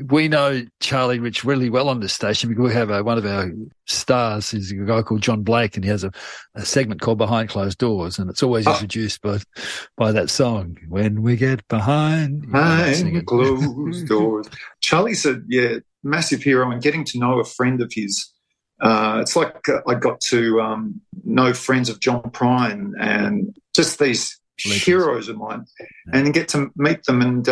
we know Charlie Rich really well on this station because we have one of our stars is a guy called John Blake, and he has a segment called Behind Closed Doors, and it's always introduced by that song, When We Get Behind Closed Doors. Charlie's a massive hero, and getting to know a friend of his, it's like I got to know friends of John Prine and just these heroes of mine, and get to meet them and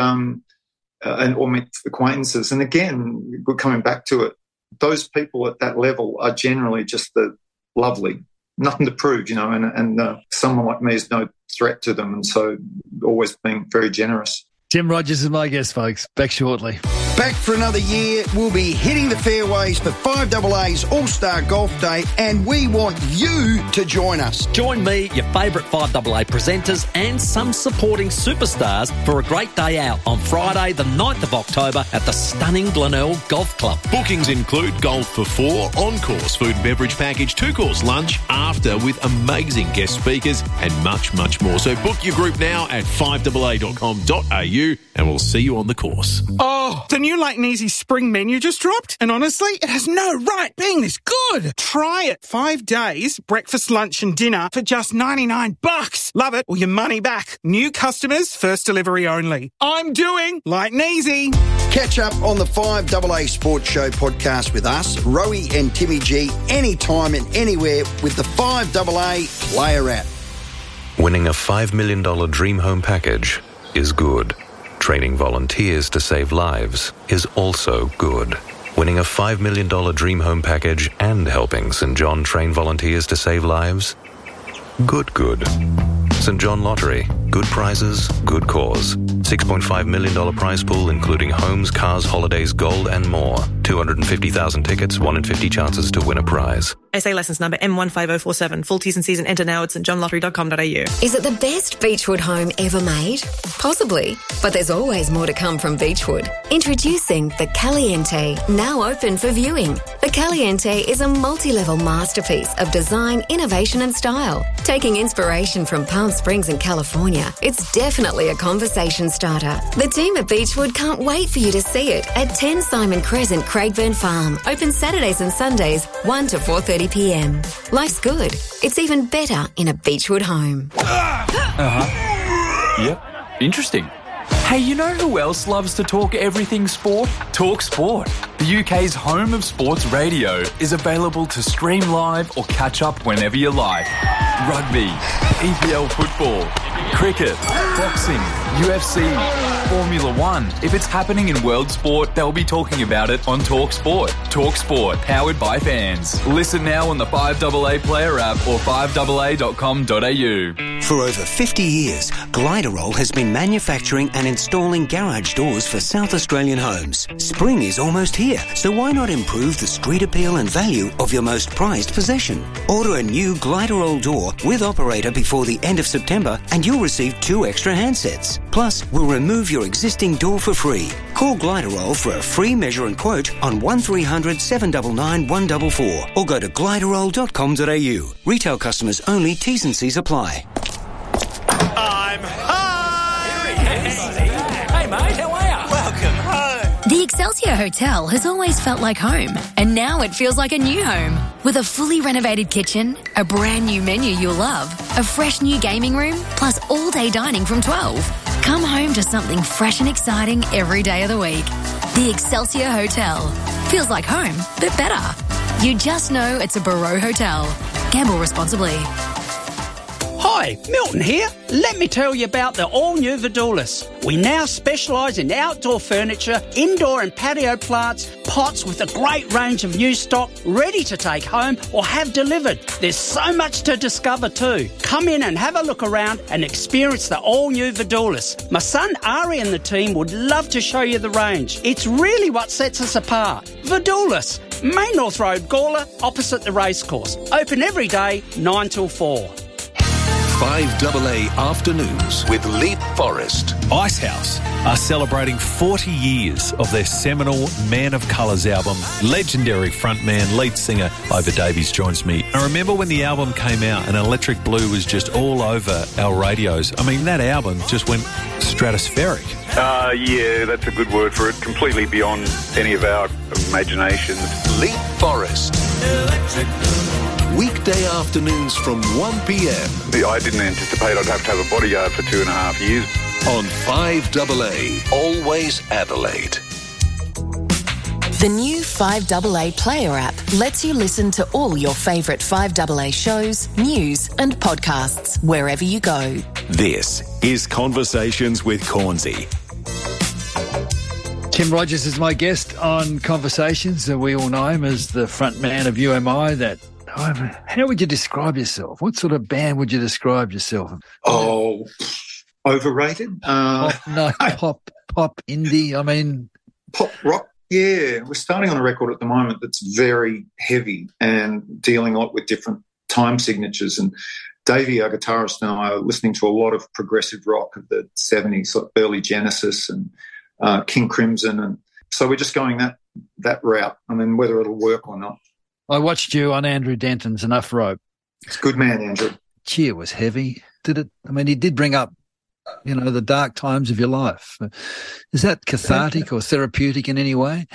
or meet acquaintances. And again, we're coming back to it. Those people at that level are generally just lovely, nothing to prove, and someone like me is no threat to them, and so always being very generous. Tim Rogers is my guest, folks. Back shortly. Back for another year. We'll be hitting the fairways for 5AA's All-Star Golf Day, and we want you to join us. Join me, your favourite 5AA presenters and some supporting superstars for a great day out on Friday the 9th of October at the stunning Glenelg Golf Club. Bookings include golf for 4, on-course food and beverage package, 2-course lunch, after with amazing guest speakers and much, much more. So book your group now at 5AA.com.au and we'll see you on the course. Oh, the new Late and Easy spring menu just dropped, and honestly, it has no right being this good. Try it 5 days, breakfast, lunch and dinner for just $99. Love it or your money back. New customers, first delivery only. I'm doing Late and Easy. Catch up on the 5AA Sports Show podcast with us, Rowie and Timmy G, anytime and anywhere with the 5AA Player app. Winning a $5 million dream home package is good. Training volunteers to save lives is also good. Winning a $5 million dream home package and helping St. John train volunteers to save lives? Good. St. John Lottery. Good prizes, good cause. $6.5 million prize pool including homes, cars, holidays, gold and more. 250,000 tickets, 1 in 50 chances to win a prize. SA licence number M15047. Full T's and C's and enter now at stjohnlottery.com.au. Is it the best Beechwood home ever made? Possibly, but there's always more to come from Beechwood. Introducing the Caliente, now open for viewing. The Caliente is a multi-level masterpiece of design, innovation and style. Taking inspiration from Palm Springs in California, it's definitely a conversation starter. The team at Beechwood can't wait for you to see it at 10 Simon Crescent, Craigburn Farm. Open Saturdays and Sundays, 1 to 4:30 p.m. Life's good. It's even better in a Beechwood home. Yep. Interesting. Hey, you know who else loves to talk everything sport? Talk Sport. The UK's home of sports radio is available to stream live or catch up whenever you like. Rugby, EPL football, cricket, boxing, UFC, Formula One. If it's happening in world sport, they'll be talking about it on Talk Sport. Talk Sport, powered by fans. Listen now on the 5AA Player app or 5AA.com.au. For over 50 years, Gliderol has been manufacturing and installing garage doors for South Australian homes. Spring is almost here, so why not improve the street appeal and value of your most prized possession? Order a new Gliderol door with operator before the end of September and you'll receive 2 extra handsets. Plus, we'll remove your existing door for free. Call Gliderol for a free measure and quote on 1300 799 144 or go to gliderol.com.au. Retail customers only, T's and C's apply. I'm home! Hey mate, how are you? Welcome home. The Excelsior Hotel has always felt like home, and now it feels like a new home. With a fully renovated kitchen, a brand new menu you'll love, a fresh new gaming room, plus all-day dining from 12. Come home to something fresh and exciting every day of the week. The Excelsior Hotel. Feels like home, but better. You just know it's a Barreau Hotel. Gamble responsibly. Hi, Milton here. Let me tell you about the all-new Vidulis. We now specialise in outdoor furniture, indoor and patio plants, pots with a great range of new stock ready to take home or have delivered. There's so much to discover too. Come in and have a look around and experience the all-new Vidulis. My son Ari and the team would love to show you the range. It's really what sets us apart. Vidulis, Main North Road, Gawler, opposite the racecourse. Open every day, 9 till 4. 5AA Afternoons with Leap Forest. Icehouse are celebrating 40 years of their seminal Man of Colours album. Legendary frontman, lead singer Ivor Davies joins me. I remember when the album came out and Electric Blue was just all over our radios. I mean, that album just went stratospheric. Yeah, that's a good word for it. Completely beyond any of our imaginations. Leap Forest. Weekday afternoons from 1 p.m. I didn't anticipate I'd have to have a bodyguard for 2.5 years. On 5AA, always Adelaide. The new 5AA Player app lets you listen to all your favourite 5AA shows, news and podcasts wherever you go. This is Conversations with Cornsey. Tim Rogers is my guest on Conversations, and we all know him as the front man of UMI. How would you describe yourself? What sort of band would you describe yourself? Oh, overrated? Pop indie, I mean... Pop rock, yeah. We're starting on a record at the moment that's very heavy and dealing a lot with different time signatures. And Davey, our guitarist, and I are listening to a lot of progressive rock of the 70s, like early Genesis and King Crimson. And so we're just going that route. I mean, whether it'll work or not. I watched you on Andrew Denton's Enough Rope. It's a good man, Andrew. Gee, it was heavy. Did it? I mean, he did bring up, the dark times of your life. Is that cathartic or therapeutic in any way?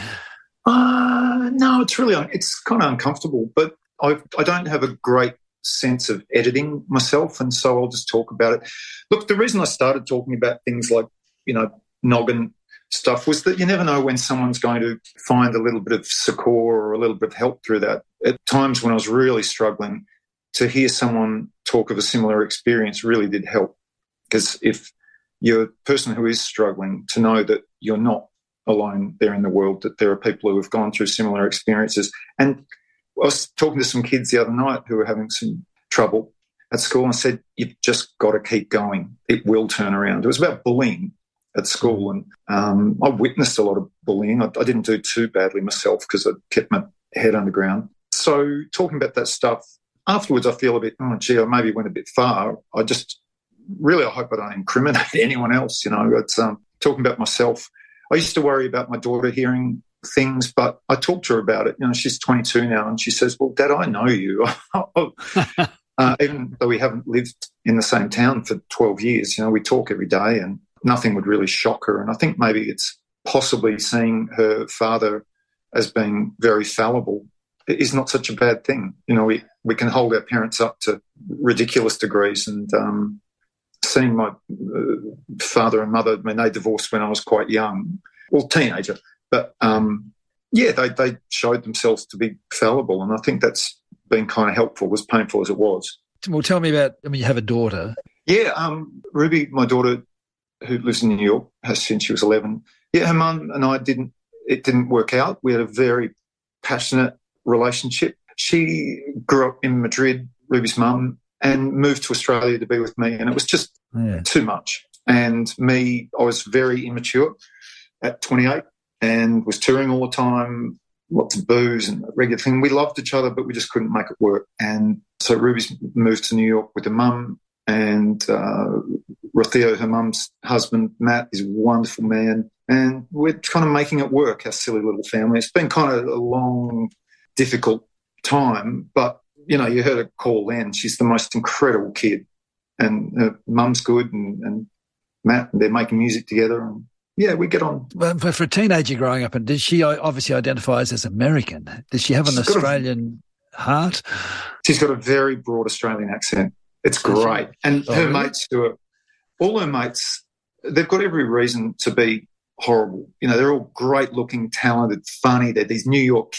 No, it's kind of uncomfortable, but I don't have a great sense of editing myself, and so I'll just talk about it. Look, the reason I started talking about things like, noggin stuff was that you never know when someone's going to find a little bit of succor or a little bit of help through that. At times when I was really struggling, to hear someone talk of a similar experience really did help. Because if you're a person who is struggling, to know that you're not alone there in the world, that there are people who have gone through similar experiences. And I was talking to some kids the other night who were having some trouble at school, and I said, you've just got to keep going. It will turn around. It was about bullying at school, and I witnessed a lot of bullying. I didn't do too badly myself because I kept my head underground. So talking about that stuff, afterwards I feel a bit, I maybe went a bit far. I hope I don't incriminate anyone else, It's talking about myself. I used to worry about my daughter hearing things, but I talked to her about it. She's 22 now, and she says, well, Dad, I know you. Even though we haven't lived in the same town for 12 years, we talk every day, and nothing would really shock her. And I think maybe it's possibly seeing her father as being very fallible is not such a bad thing. We can hold our parents up to ridiculous degrees, and seeing my father and mother, they divorced when I was quite young, teenager, but they showed themselves to be fallible, and I think that's been kind of helpful, as painful as it was. Well, tell me about, you have a daughter. Yeah, Ruby, my daughter, who lives in New York, has since she was 11. Yeah, her mum and I it didn't work out. We had a very passionate relationship. She grew up in Madrid, Ruby's mum, and moved to Australia to be with me, and it was just too much. And I was very immature at 28 and was touring all the time, lots of booze and a regular thing. We loved each other, but we just couldn't make it work. And so Ruby's moved to New York with her mum, and Rothio, her mum's husband, Matt, is a wonderful man. And we're kind of making it work, our silly little family. It's been kind of a long, difficult time, but, you heard her call then. She's the most incredible kid. And her mum's good, and Matt, they're making music together. And, we get on. Well, for a teenager growing up, and did she obviously identifies as American? Did she have an Australian heart? She's got a very broad Australian accent. It's great. And her mates all her mates, they've got every reason to be horrible. They're all great looking, talented, funny. They're these New York